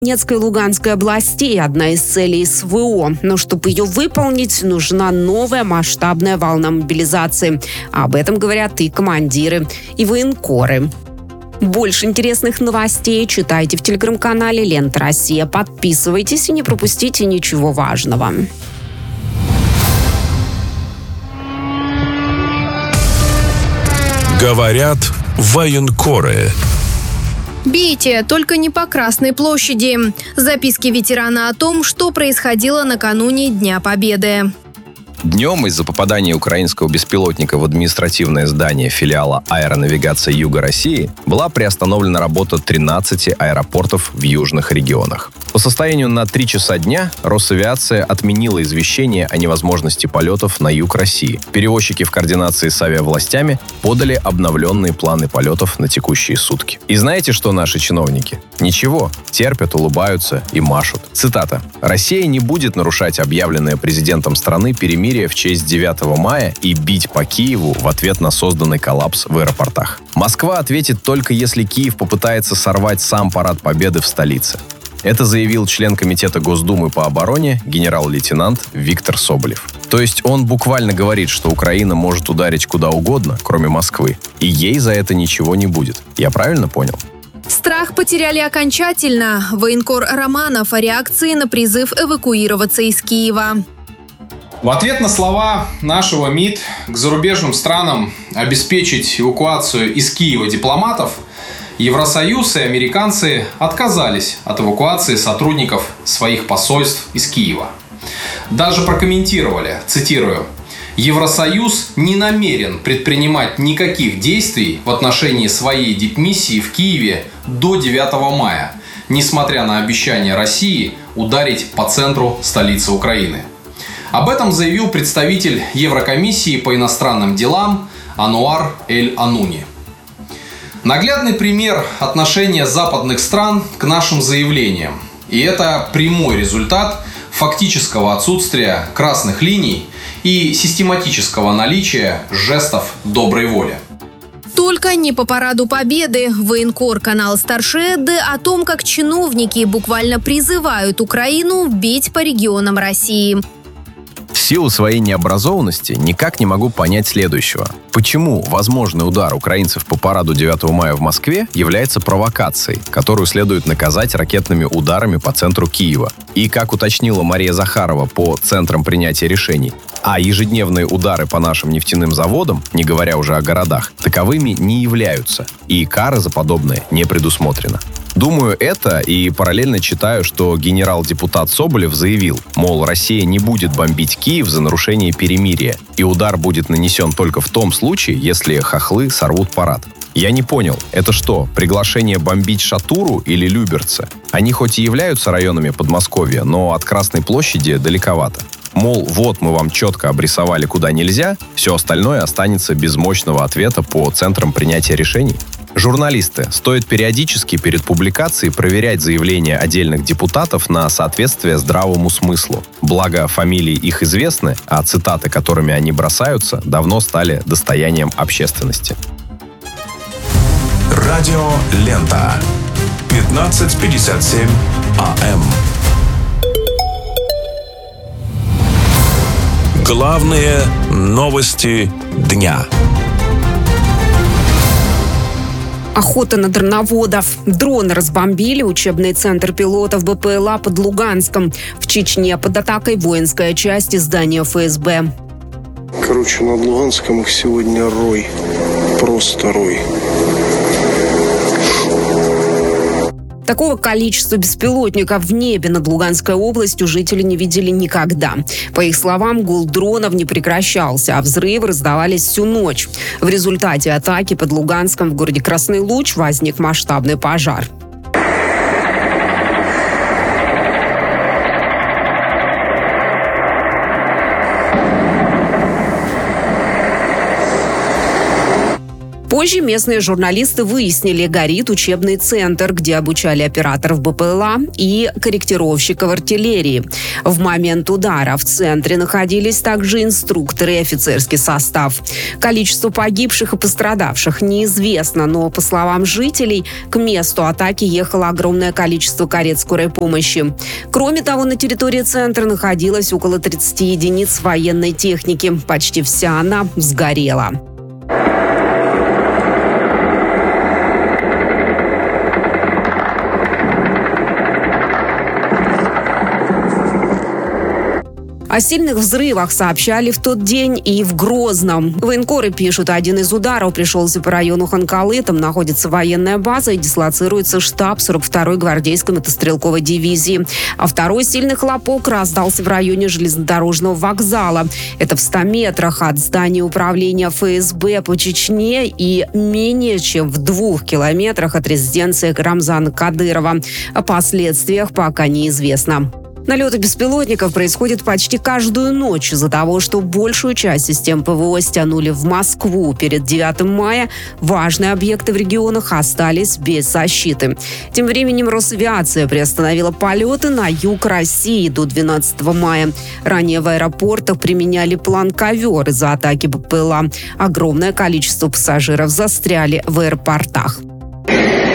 Донецкой и Луганской областей – одна из целей СВО. Но чтобы ее выполнить, нужна новая масштабная волна мобилизации. Об этом говорят и командиры, и военкоры. Больше интересных новостей читайте в телеграм-канале «Лента Россия». Подписывайтесь и не пропустите ничего важного. Говорят военкоры. Бейте, только не по Красной площади. Записки ветерана о том, что происходило накануне Дня Победы. Днем из-за попадания украинского беспилотника в административное здание филиала аэронавигации Юга России была приостановлена работа 13 аэропортов в южных регионах. По состоянию на 3 часа дня Росавиация отменила извещение о невозможности полетов на юг России. Перевозчики в координации с авиавластями подали обновленные планы полетов на текущие сутки. И знаете, что наши чиновники? Ничего, терпят, улыбаются и машут. Цитата. «Россия не будет нарушать объявленное президентом страны перемирие в честь 9 мая и бить по Киеву в ответ на созданный коллапс в аэропортах. Москва ответит только если Киев попытается сорвать сам парад Победы в столице». Это заявил член Комитета Госдумы по обороне генерал-лейтенант Виктор Соболев. То есть он буквально говорит, что Украина может ударить куда угодно, кроме Москвы, и ей за это ничего не будет. Я правильно понял? Страх потеряли окончательно. Военкор Романов о реакции на призыв эвакуироваться из Киева. В ответ на слова нашего МИД к зарубежным странам обеспечить эвакуацию из Киева дипломатов, Евросоюз и американцы отказались от эвакуации сотрудников своих посольств из Киева. Даже прокомментировали, цитирую, «Евросоюз не намерен предпринимать никаких действий в отношении своей дипмиссии в Киеве до 9 мая, несмотря на обещание России ударить по центру столицы Украины». Об этом заявил представитель Еврокомиссии по иностранным делам Ануар Эль-Ануни. Наглядный пример отношения западных стран к нашим заявлениям. И это прямой результат фактического отсутствия красных линий и систематического наличия жестов доброй воли. Только не по параду Победы. Военкор канала Старшеды о том, как чиновники буквально призывают Украину бить по регионам России. В силу своей необразованности никак не могу понять следующего. Почему возможный удар украинцев по параду 9 мая в Москве является провокацией, которую следует наказать ракетными ударами по центру Киева? И, как уточнила Мария Захарова по центрам принятия решений, а ежедневные удары по нашим нефтяным заводам, не говоря уже о городах, таковыми не являются, и кары за подобное не предусмотрено. Думаю это и параллельно читаю, что генерал-депутат Соболев заявил, мол, Россия не будет бомбить Киев за нарушение перемирия, и удар будет нанесен только в том случае, если хохлы сорвут парад. Я не понял, это что, приглашение бомбить Шатуру или Люберцы? Они хоть и являются районами Подмосковья, но от Красной площади далековато. Мол, вот мы вам четко обрисовали, куда нельзя, все остальное останется без мощного ответа по центрам принятия решений. Журналисты, стоит периодически перед публикацией проверять заявления отдельных депутатов на соответствие здравому смыслу. Благо, фамилии их известны, а цитаты, которыми они бросаются, давно стали достоянием общественности. Радио «Лента». 15:57 АМ. Главные новости дня. Охота на дроноводов. Дроны разбомбили учебный центр пилотов БПЛА под Луганском. В Чечне под атакой воинская часть и здание ФСБ. Над Луганском их сегодня рой. Просто рой. Такого количества беспилотников в небе над Луганской областью жители не видели никогда. По их словам, гул дронов не прекращался, а взрывы раздавались всю ночь. В результате атаки под Луганском в городе Красный Луч возник масштабный пожар. Позже местные журналисты выяснили, горит учебный центр, где обучали операторов БПЛА и корректировщиков артиллерии. В момент удара в центре находились также инструкторы и офицерский состав. Количество погибших и пострадавших неизвестно, но, по словам жителей, к месту атаки ехало огромное количество карет скорой помощи. Кроме того, на территории центра находилось около 30 единиц военной техники. Почти вся она сгорела. О сильных взрывах сообщали в тот день и в Грозном. Военкоры пишут, один из ударов пришелся по району Ханкалы. Там находится военная база и дислоцируется штаб 42-й гвардейской мотострелковой дивизии. А второй сильный хлопок раздался в районе железнодорожного вокзала. Это в 100 метрах от здания управления ФСБ по Чечне и менее чем в 2 километрах от резиденции Рамзана Кадырова. О последствиях пока неизвестно. Налеты беспилотников происходят почти каждую ночь из-за того, что большую часть систем ПВО стянули в Москву. Перед 9 мая важные объекты в регионах остались без защиты. Тем временем Росавиация приостановила полеты на юг России до 12 мая. Ранее в аэропортах применяли план «Ковер» из-за атаки БПЛА. Огромное количество пассажиров застряли в аэропортах.